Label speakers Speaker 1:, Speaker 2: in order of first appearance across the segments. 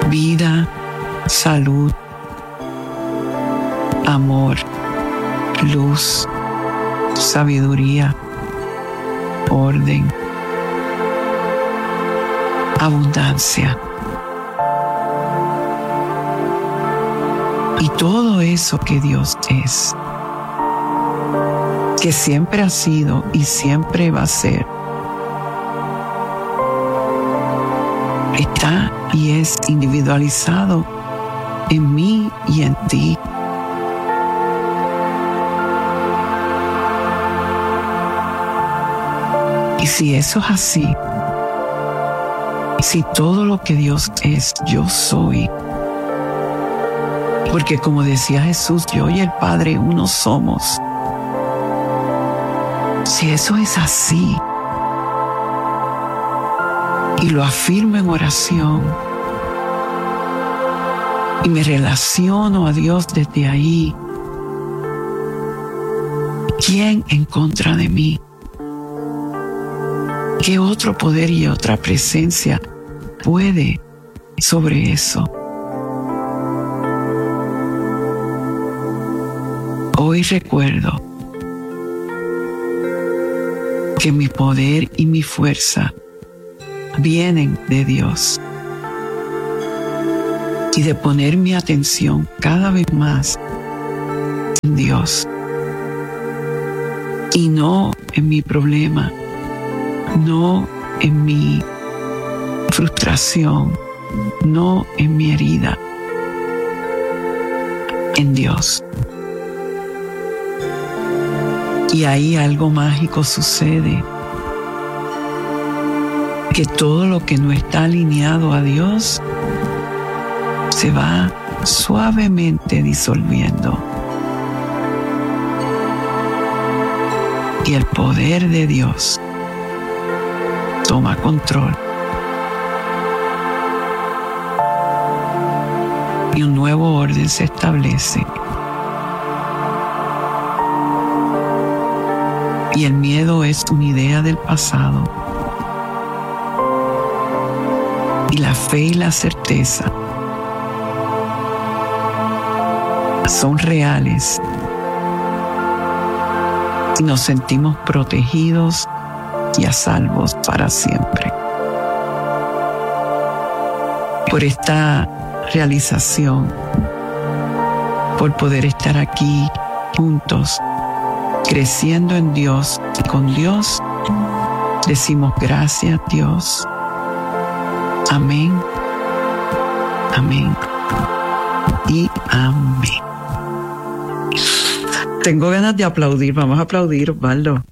Speaker 1: vida, salud, amor, luz, sabiduría, orden, abundancia. Y todo eso que Dios es, que siempre ha sido y siempre va a ser, está y es individualizado en mí y en ti. Y si eso es así, si todo lo que Dios es, yo soy, porque como decía Jesús, yo y el Padre uno somos. Si eso es así, y lo afirmo en oración, y me relaciono a Dios desde ahí, ¿quién en contra de mí? ¿Qué otro poder y otra presencia puede sobre eso? Hoy recuerdo que mi poder y mi fuerza vienen de Dios, y de poner mi atención cada vez más en Dios y no en mi problema, no en mi frustración, no en mi herida, en Dios. Y ahí algo mágico sucede, que todo lo que no está alineado a Dios se va suavemente disolviendo. Y el poder de Dios toma control. Y un nuevo orden se establece. Y el miedo es una idea del pasado. Y la fe y la certeza son reales. Y nos sentimos protegidos y a salvos para siempre. Por esta realización, por poder estar aquí juntos, creciendo en Dios y con Dios, decimos gracias, Dios. Amén, amén y amén. Tengo ganas de aplaudir. Vamos a aplaudir, Osvaldo.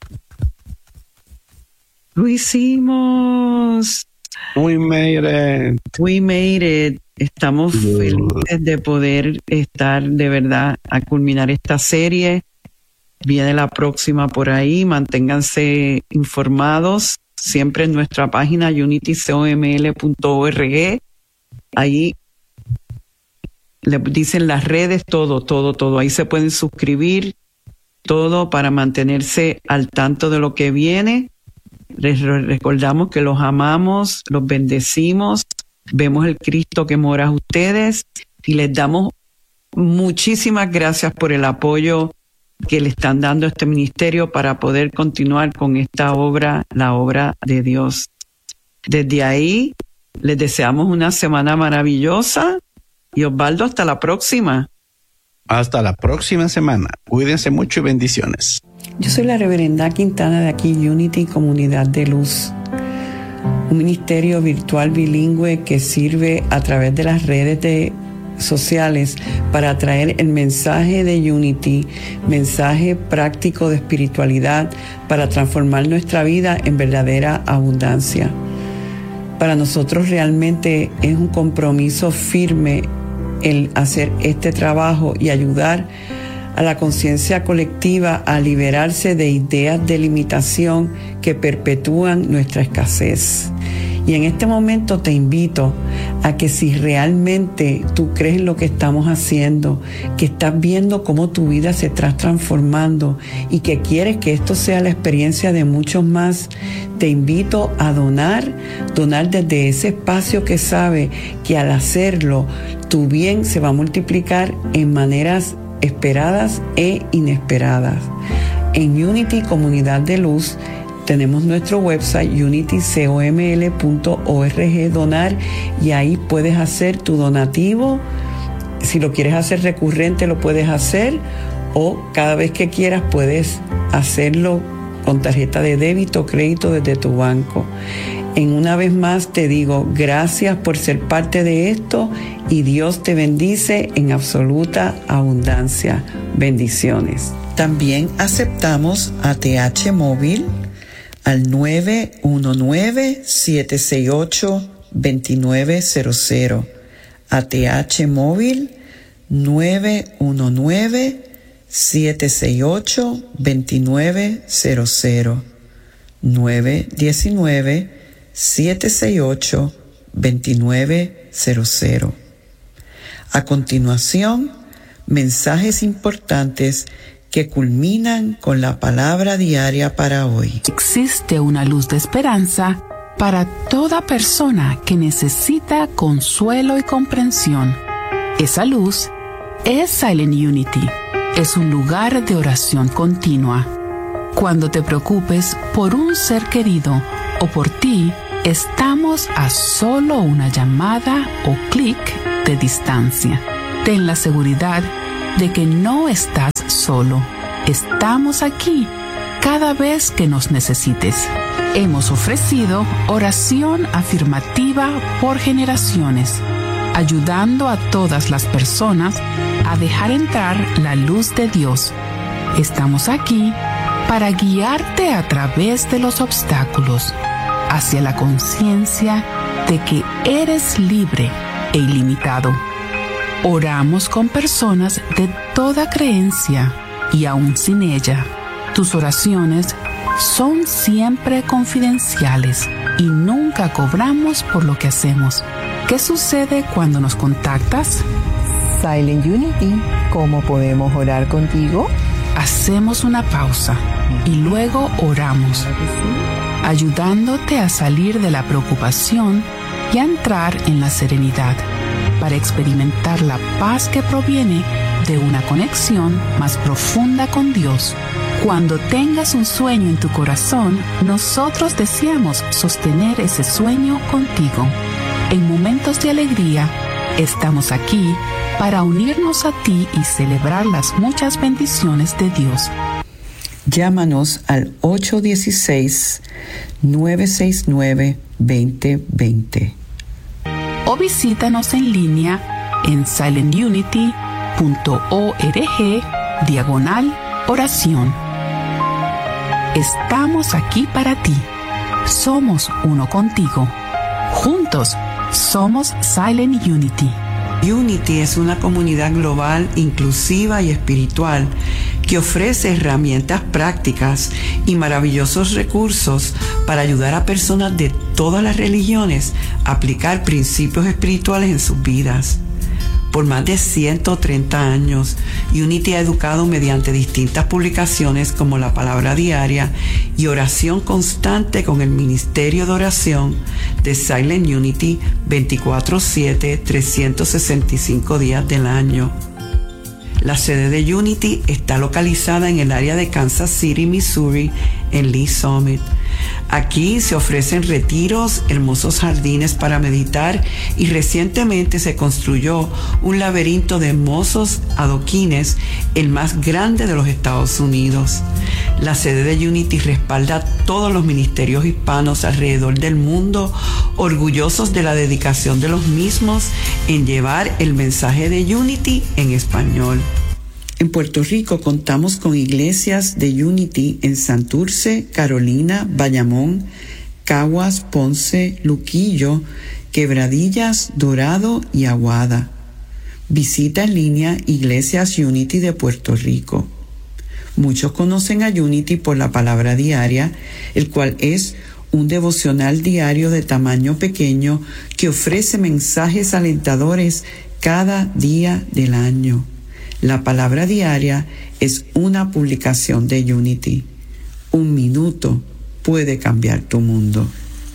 Speaker 1: Lo hicimos.
Speaker 2: We made it.
Speaker 1: We made it. Estamos felices de poder estar de verdad a culminar esta serie. Viene la próxima por ahí. Manténganse informados siempre en nuestra página unitycoml.org. Ahí le dicen las redes, todo. Ahí se pueden suscribir, todo para mantenerse al tanto de lo que viene. Les recordamos que los amamos, los bendecimos, vemos el Cristo que mora en ustedes y les damos muchísimas gracias por el apoyo que le están dando a este ministerio para poder continuar con esta obra, la obra de Dios. Desde ahí, les deseamos una semana maravillosa. Y Osvaldo, hasta la próxima.
Speaker 2: Hasta la próxima semana. Cuídense mucho y bendiciones.
Speaker 1: Yo soy la reverenda Quintana de aquí, Unity Comunidad de Luz. Un ministerio virtual bilingüe que sirve a través de las redes sociales para traer el mensaje de Unity, mensaje práctico de espiritualidad para transformar nuestra vida en verdadera abundancia. Para nosotros realmente es un compromiso firme el hacer este trabajo y ayudar a la conciencia colectiva a liberarse de ideas de limitación que perpetúan nuestra escasez. Y en este momento te invito a que si realmente tú crees en lo que estamos haciendo, que estás viendo cómo tu vida se está transformando y que quieres que esto sea la experiencia de muchos más, te invito a donar desde ese espacio que sabe que al hacerlo, tu bien se va a multiplicar en maneras esperadas e inesperadas. En Unity Comunidad de Luz tenemos nuestro website unitycoml.org donar, y ahí puedes hacer tu donativo. Si lo quieres hacer recurrente lo puedes hacer, o cada vez que quieras puedes hacerlo con tarjeta de débito o crédito desde tu banco. Una vez más te digo gracias por ser parte de esto, y Dios te bendice en absoluta abundancia. Bendiciones. También aceptamos ATH móvil al 919-768-2900. ATH móvil 919-768-2900. 919-768-2900. A continuación, mensajes importantes que culminan con la palabra diaria para hoy.
Speaker 3: Existe una luz de esperanza para toda persona que necesita consuelo y comprensión. Esa luz es Silent Unity. Es un lugar de oración continua. Cuando te preocupes por un ser querido o por ti, estamos a solo una llamada o clic de distancia. Ten la seguridad de que no estás solo. Estamos aquí cada vez que nos necesites. Hemos ofrecido oración afirmativa por generaciones, ayudando a todas las personas a dejar entrar la luz de Dios. Estamos aquí para guiarte a través de los obstáculos hacia la conciencia de que eres libre e ilimitado. Oramos con personas de toda creencia, y aún sin ella, tus oraciones son siempre confidenciales y nunca cobramos por lo que hacemos. ¿Qué sucede cuando nos contactas?
Speaker 4: Silent Unity, ¿cómo podemos orar contigo?
Speaker 3: Hacemos una pausa y luego oramos, ayudándote a salir de la preocupación y a entrar en la serenidad, para experimentar la paz que proviene de una conexión más profunda con Dios. Cuando tengas un sueño en tu corazón, nosotros deseamos sostener ese sueño contigo. En momentos de alegría, estamos aquí para unirnos a ti y celebrar las muchas bendiciones de Dios.
Speaker 1: Llámanos al 816-969-2020.
Speaker 3: O visítanos en línea en silentunity.org/oración. Estamos aquí para ti. Somos uno contigo. Juntos somos Silent Unity.
Speaker 1: Unity es una comunidad global, inclusiva y espiritual que ofrece herramientas prácticas y maravillosos recursos para ayudar a personas de todas las religiones a aplicar principios espirituales en sus vidas. Por más de 130 años, Unity ha educado mediante distintas publicaciones como la Palabra Diaria y oración constante con el Ministerio de Oración de Silent Unity 24/7, 365 días del año. La sede de Unity está localizada en el área de Kansas City, Missouri, en Lee Summit. Aquí se ofrecen retiros, hermosos jardines para meditar, y recientemente se construyó un laberinto de hermosos adoquines, el más grande de los Estados Unidos. La sede de Unity respalda a todos los ministerios hispanos alrededor del mundo, orgullosos de la dedicación de los mismos en llevar el mensaje de Unity en español. En Puerto Rico contamos con iglesias de Unity en Santurce, Carolina, Bayamón, Caguas, Ponce, Luquillo, Quebradillas, Dorado y Aguada. Visita en línea Iglesias Unity de Puerto Rico. Muchos conocen a Unity por la Palabra Diaria, el cual es un devocional diario de tamaño pequeño que ofrece mensajes alentadores cada día del año. La palabra diaria es una publicación de Unity. 1 minuto puede cambiar tu mundo.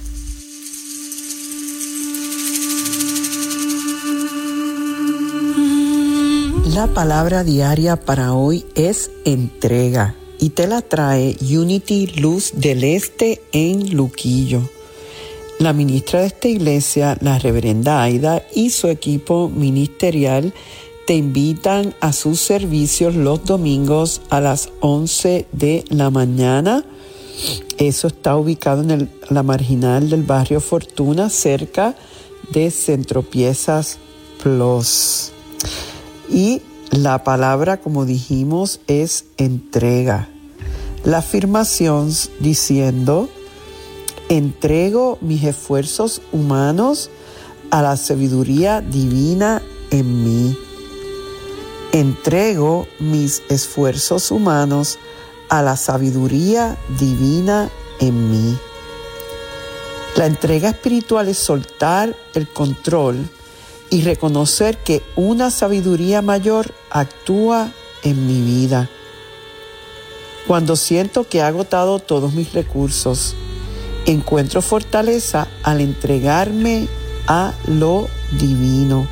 Speaker 1: La palabra diaria para hoy es entrega y te la trae Unity Luz del Este en Luquillo. La ministra de esta iglesia, la reverenda Aida, y su equipo ministerial te invitan a sus servicios los domingos a las 11 de la mañana. Eso está ubicado en la marginal del barrio Fortuna, cerca de Centro Piezas Plus. Y la palabra, como dijimos, es entrega. La afirmación diciendo: entrego mis esfuerzos humanos a la sabiduría divina en mí. Entrego mis esfuerzos humanos a la sabiduría divina en mí. La entrega espiritual es soltar el control y reconocer que una sabiduría mayor actúa en mi vida. Cuando siento que he agotado todos mis recursos, encuentro fortaleza al entregarme a lo divino.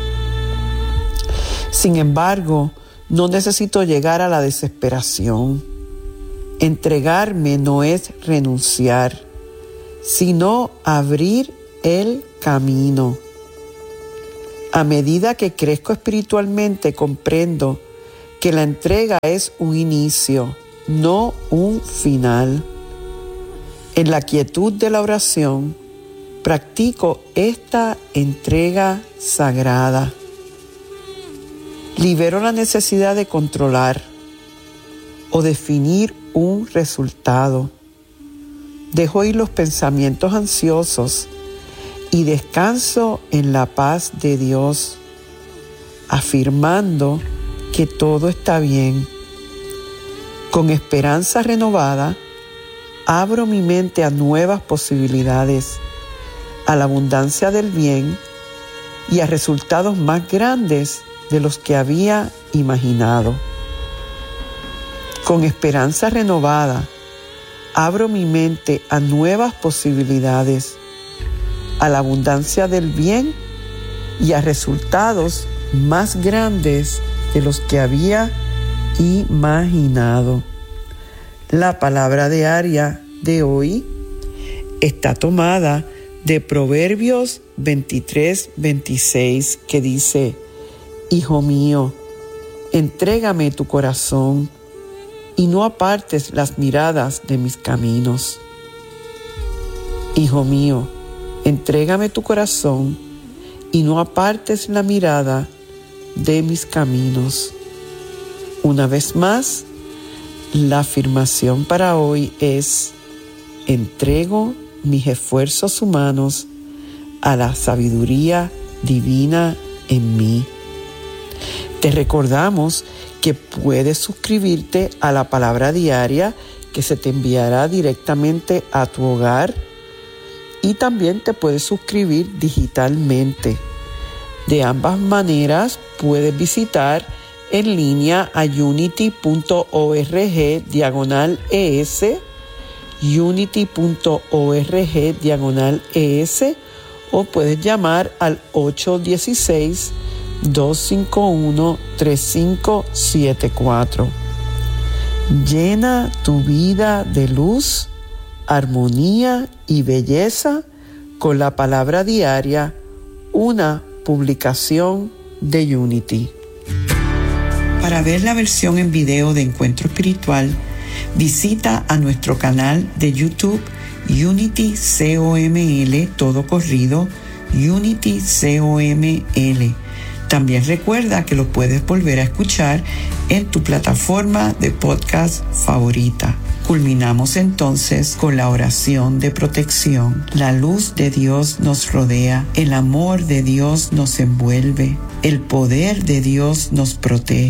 Speaker 1: Sin embargo, no necesito llegar a la desesperación. Entregarme no es renunciar, sino abrir el camino. A medida que crezco espiritualmente, comprendo que la entrega es un inicio, no un final. En la quietud de la oración, practico esta entrega sagrada. Libero la necesidad de controlar o definir un resultado. Dejo ir los pensamientos ansiosos y descanso en la paz de Dios, afirmando que todo está bien. Con esperanza renovada, abro mi mente a nuevas posibilidades, a la abundancia del bien y a resultados más grandes de los que había imaginado. Con esperanza renovada, abro mi mente a nuevas posibilidades, a la abundancia del bien y a resultados más grandes de los que había imaginado. La palabra diaria de hoy está tomada de Proverbios 23:26, que dice: Hijo mío, entrégame tu corazón y no apartes las miradas de mis caminos. Hijo mío, entrégame tu corazón y no apartes la mirada de mis caminos. Una vez más, la afirmación para hoy es: entrego mis esfuerzos humanos a la sabiduría divina en mí. Te recordamos que puedes suscribirte a la palabra diaria que se te enviará directamente a tu hogar, y también te puedes suscribir digitalmente. De ambas maneras puedes visitar en línea a unity.org/ES, unity.org/ES, o puedes llamar al 816-251-3574. Llena tu vida de luz, armonía y belleza con la palabra diaria, una publicación de Unity. Para ver la versión en video de Encuentro Espiritual, visita a nuestro canal de YouTube Unity COML, todo corrido, Unity COML. También recuerda que lo puedes volver a escuchar en tu plataforma de podcast favorita. Culminamos entonces con la oración de protección. La luz de Dios nos rodea, el amor de Dios nos envuelve, el poder de Dios nos protege.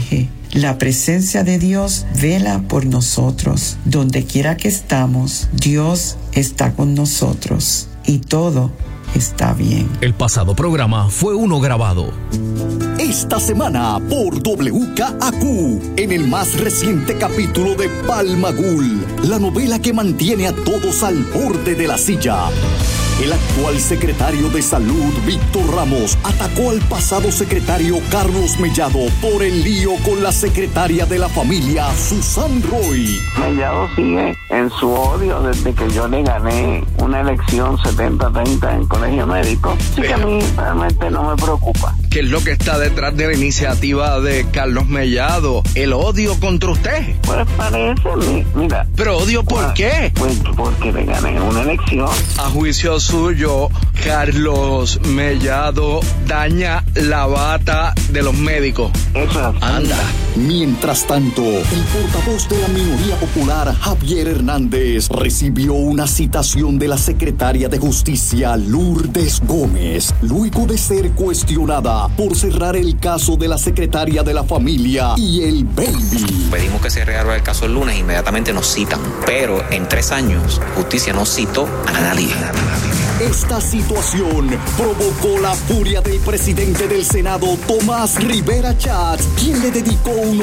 Speaker 1: La presencia de Dios vela por nosotros. Donde quiera que estamos, Dios está con nosotros y todo está bien.
Speaker 5: El pasado programa fue uno grabado.
Speaker 6: Esta semana por WKAQ, en el más reciente capítulo de Palmagul, la novela que mantiene a todos al borde de la silla. El actual secretario de Salud, Víctor Ramos, atacó al pasado secretario Carlos Mellado por el lío con la secretaria de la familia, Susan Roy.
Speaker 7: Mellado sigue en su odio desde que yo le gané una elección 70-30 en colegio médico. Así que a mí realmente no me preocupa.
Speaker 8: ¿Qué es lo que está detrás de la iniciativa de Carlos Mellado? ¿El odio contra usted?
Speaker 7: Pues parece, mira.
Speaker 8: ¿Pero odio por qué?
Speaker 7: Pues porque le gané una elección.
Speaker 8: A juicio suyo, Carlos Mellado daña la bata de los médicos.
Speaker 7: Eso es.
Speaker 8: Anda.
Speaker 6: Mientras tanto, el portavoz de la minoría popular, Javier Hernández, recibió una citación de la secretaria de Justicia, Lourdes Gómez, luego de ser cuestionada por cerrar el caso de la secretaria de la familia y el baby.
Speaker 9: Pedimos que se reabra el caso el lunes, inmediatamente nos citan, pero en 3 años, justicia no citó a nadie.
Speaker 6: Esta situación provocó la furia del presidente del Senado, Tomás Rivera Chats, quien le dedicó un